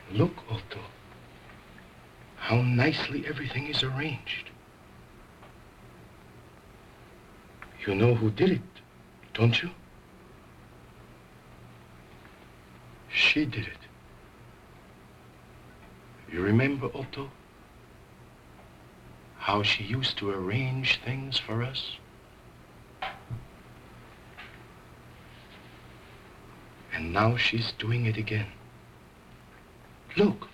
Look, Otto, how nicely everything is arranged. You know who did it, don't you? She did it. You remember, Otto, how she used to arrange things for us? And now she's doing it again. Look.